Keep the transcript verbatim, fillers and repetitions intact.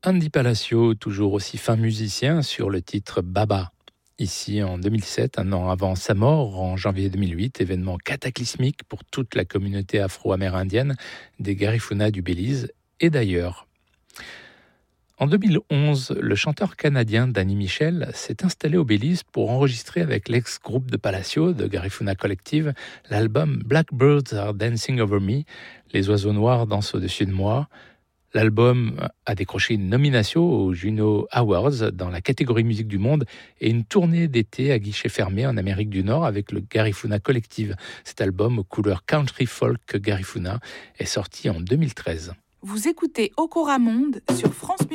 Andy Palacio, toujours aussi fin musicien, sur le titre Baba. Ici en deux mille sept, un an avant sa mort, en janvier deux mille huit, événement cataclysmique pour toute la communauté afro-amérindienne des Garifuna du Belize et d'ailleurs. En deux mille onze, le chanteur canadien Danny Michel s'est installé au Belize pour enregistrer avec l'ex-groupe de Palacio, de Garifuna Collective, l'album Blackbirds Are Dancing Over Me, Les oiseaux noirs dansent au-dessus de moi. L'album a décroché une nomination aux Juno Awards dans la catégorie musique du monde et une tournée d'été à guichet fermé en Amérique du Nord avec le Garifuna Collective. Cet album aux couleurs country folk Garifuna est sorti en deux mille treize. Vous écoutez Okora Monde sur France Musique.